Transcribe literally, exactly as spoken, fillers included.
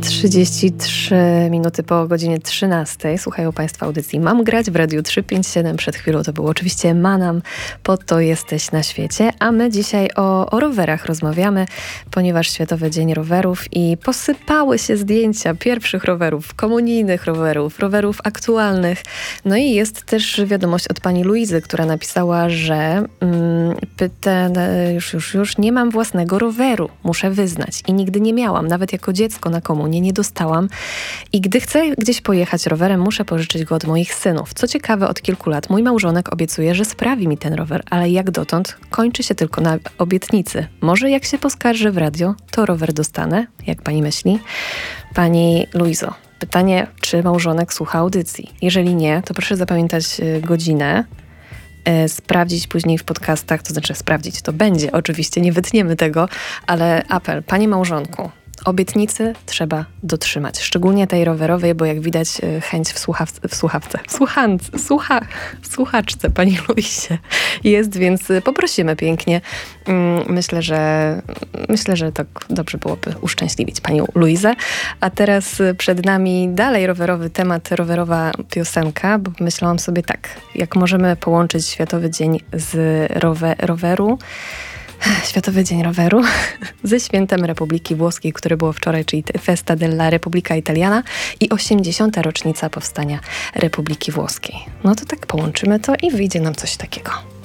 trzydzieści trzy minuty po godzinie trzynastej. Słuchają Państwo audycji Mam grać w Radiu trzysta pięćdziesiąt siedem. Przed chwilą to był oczywiście Manam, po to jesteś na świecie. A my dzisiaj o, o rowerach rozmawiamy, ponieważ Światowy Dzień Rowerów i posypały się zdjęcia pierwszych rowerów, komunijnych rowerów, rowerów aktualnych. No i jest też wiadomość od pani Luizy, która napisała, że mm, pyta, już, już, już nie mam własnego roweru, muszę wyznać. I nigdy nie miałam, nawet jako dziecko na komunie nie dostałam. I gdy chcę gdzieś pojechać rowerem, muszę pożyczyć go od moich synów. Co ciekawe, od kilku lat mój małżonek obiecuje, że sprawi mi ten rower, ale jak dotąd kończy się tylko na obietnicy. Może jak się poskarżę w radio, to rower dostanę? Jak pani myśli? Pani Luizo, pytanie, czy małżonek słucha audycji? Jeżeli nie, to proszę zapamiętać godzinę, e, sprawdzić później w podcastach, to znaczy sprawdzić, to będzie, oczywiście nie wytniemy tego, ale apel, panie małżonku, obietnicy trzeba dotrzymać. Szczególnie tej rowerowej, bo jak widać chęć w, słuchawce, w słuchawce, w, słuchance, słucha, w słuchaczce pani Luisie jest, więc poprosimy pięknie. Myślę, że myślę, że tak dobrze byłoby uszczęśliwić panią Luizę. A teraz przed nami dalej rowerowy temat, rowerowa piosenka, bo myślałam sobie tak, jak możemy połączyć Światowy Dzień z rowe, roweru, Światowy Dzień Roweru ze Świętem Republiki Włoskiej, które było wczoraj, czyli Festa della Repubblica Italiana i osiemdziesiąta rocznica powstania Republiki Włoskiej. No to tak połączymy to i wyjdzie nam coś takiego.